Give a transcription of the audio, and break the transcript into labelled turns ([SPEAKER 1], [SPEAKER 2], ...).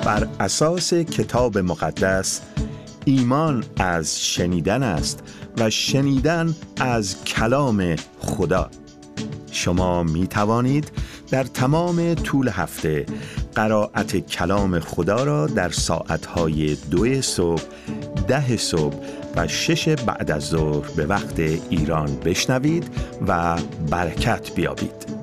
[SPEAKER 1] بر اساس کتاب مقدس ایمان از شنیدن است و شنیدن از کلام خدا. شما می توانید در تمام طول هفته قرائت کلام خدا را در ساعتهای 2 صبح، 10 صبح و 6 بعد از ظهر به وقت ایران بشنوید و برکت بیابید.